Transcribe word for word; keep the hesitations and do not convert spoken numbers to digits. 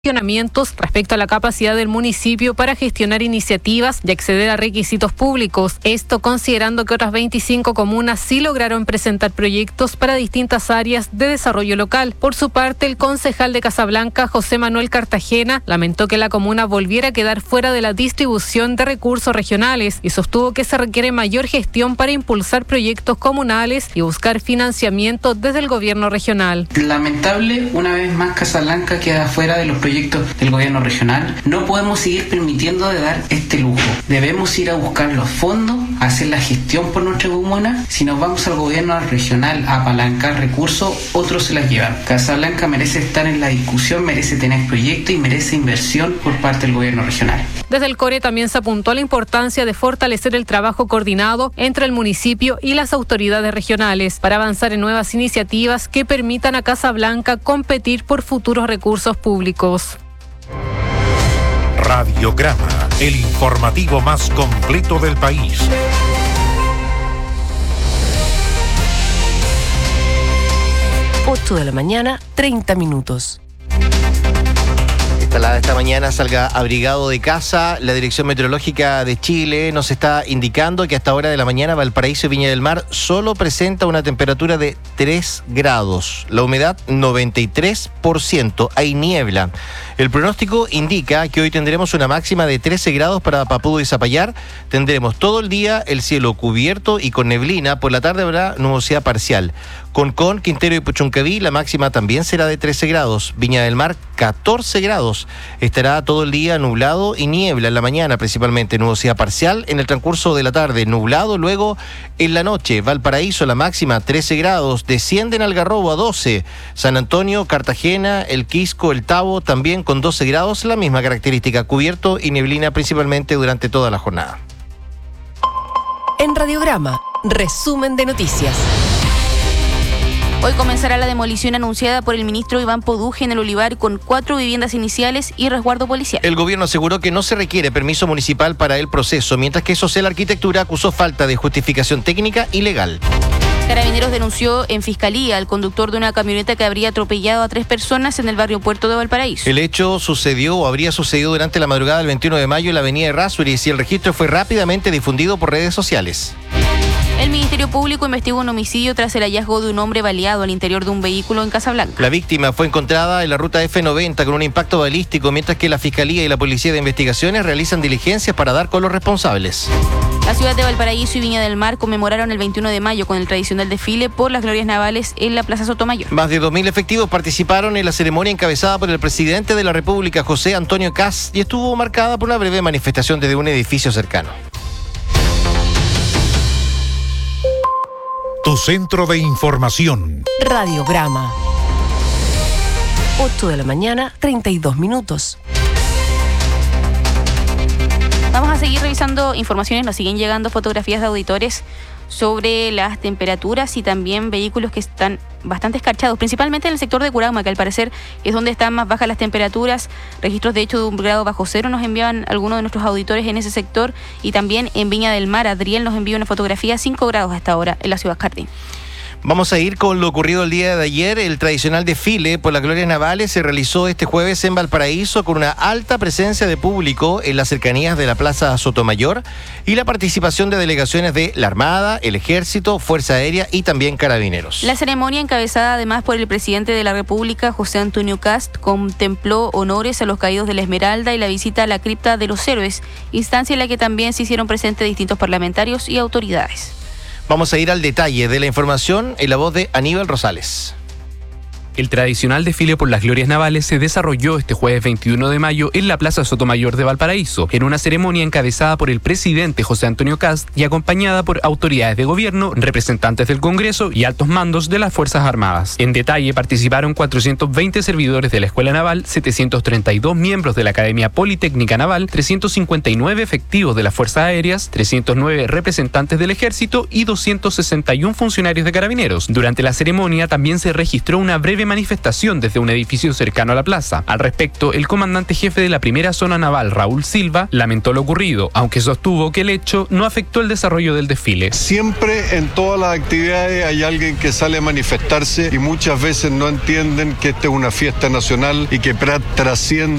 cuestionamientos respecto a la capacidad del municipio para gestionar iniciativas y acceder a requisitos públicos. Esto considerando que otras veinticinco comunas sí lograron presentar proyectos para distintas áreas de desarrollo local. Por su parte, el concejal de Casablanca, José Manuel Cartagena, lamentó que la comuna volviera a quedar fuera de la distribución de recursos regionales y sostuvo que se requiere mayor gestión para impulsar proyectos comunales y buscar financiamiento desde el gobierno regional. Lamentable, una vez más Casablanca queda fuera de los proyectos del gobierno regional. No podemos seguir permitiendo de dar este lujo. Debemos ir a buscar los fondos, hacer la gestión por nuestra comuna. Si nos vamos al gobierno regional a apalancar recursos, otros se las llevan. Casablanca merece estar en la discusión, merece tener proyectos y merece inversión por parte del gobierno regional. Desde el CORE también se apuntó a la importancia de fortalecer el trabajo coordinado entre el municipio y las autoridades regionales para avanzar en nuevas iniciativas que permitan a Casablanca competir por futuros recursos públicos. Radiograma, el informativo más completo del país. ocho de la mañana, treinta minutos. Instalada esta mañana, salga abrigado de casa. La Dirección Meteorológica de Chile nos está indicando que hasta hora de la mañana Valparaíso y Viña del Mar solo presenta una temperatura de tres grados. La humedad noventa y tres por ciento. Hay niebla. El pronóstico indica que hoy tendremos una máxima de trece grados para Papudo y Zapallar. Tendremos todo el día el cielo cubierto y con neblina. Por la tarde habrá nubosidad parcial. Concón, Quintero y Puchuncaví, la máxima también será de trece grados. Viña del Mar, catorce grados. Estará todo el día nublado y niebla en la mañana, principalmente nubosidad parcial. En el transcurso de la tarde, nublado. Luego, en la noche, Valparaíso, la máxima trece grados. Descienden Algarrobo a doce. San Antonio, Cartagena, El Quisco, El Tabo, también con doce grados. La misma característica, cubierto y neblina principalmente durante toda la jornada. En Radiograma, resumen de noticias. Hoy comenzará la demolición anunciada por el ministro Iván Poduje en el Olivar con cuatro viviendas iniciales y resguardo policial. El gobierno aseguró que no se requiere permiso municipal para el proceso, mientras que Social Arquitectura acusó falta de justificación técnica y legal. Carabineros denunció en Fiscalía al conductor de una camioneta que habría atropellado a tres personas en el barrio Puerto de Valparaíso. El hecho sucedió o habría sucedido durante la madrugada del veintiuno de mayo en la avenida Errázuriz y el registro fue rápidamente difundido por redes sociales. El Ministerio Público investigó un homicidio tras el hallazgo de un hombre baleado al interior de un vehículo en Casablanca. La víctima fue encontrada en la ruta F noventa con un impacto balístico, mientras que la Fiscalía y la Policía de Investigaciones realizan diligencias para dar con los responsables. La ciudad de Valparaíso y Viña del Mar conmemoraron el veintiuno de mayo con el tradicional desfile por las glorias navales en la Plaza Sotomayor. Más de dos mil efectivos participaron en la ceremonia encabezada por el presidente de la República, José Antonio Kast, y estuvo marcada por una breve manifestación desde un edificio cercano. Tu centro de información. Radiograma. ocho de la mañana, treinta y dos minutos. Vamos a seguir revisando informaciones, nos siguen llegando fotografías de auditores sobre las temperaturas y también vehículos que están bastante escarchados, principalmente en el sector de Curauma, que al parecer es donde están más bajas las temperaturas. Registros de hecho de un grado bajo cero nos enviaban algunos de nuestros auditores en ese sector, y también en Viña del Mar. Adriel nos envió una fotografía, cinco grados hasta ahora en la ciudad Jardín. Vamos a ir con lo ocurrido el día de ayer. El tradicional desfile por las glorias navales se realizó este jueves en Valparaíso con una alta presencia de público en las cercanías de la Plaza Sotomayor y la participación de delegaciones de la Armada, el Ejército, Fuerza Aérea y también Carabineros. La ceremonia, encabezada además por el presidente de la República, José Antonio Kast, contempló honores a los caídos de la Esmeralda y la visita a la cripta de los héroes, instancia en la que también se hicieron presentes distintos parlamentarios y autoridades. Vamos a ir al detalle de la información en la voz de Aníbal Rosales. El tradicional desfile por las glorias navales se desarrolló este jueves veintiuno de mayo en la Plaza Sotomayor de Valparaíso, en una ceremonia encabezada por el presidente José Antonio Kast y acompañada por autoridades de gobierno, representantes del Congreso y altos mandos de las Fuerzas Armadas. En detalle participaron cuatrocientos veinte servidores de la Escuela Naval, setecientos treinta y dos miembros de la Academia Politécnica Naval, trescientos cincuenta y nueve efectivos de las Fuerzas Aéreas, trescientos nueve representantes del Ejército y doscientos sesenta y uno funcionarios de Carabineros. Durante la ceremonia también se registró una breve breve manifestación desde un edificio cercano a la plaza. Al respecto, el comandante jefe de la primera zona naval, Raúl Silva, lamentó lo ocurrido, aunque sostuvo que el hecho no afectó el desarrollo del desfile. Siempre en todas las actividades hay alguien que sale a manifestarse y muchas veces no entienden que esta es una fiesta nacional y que trasciende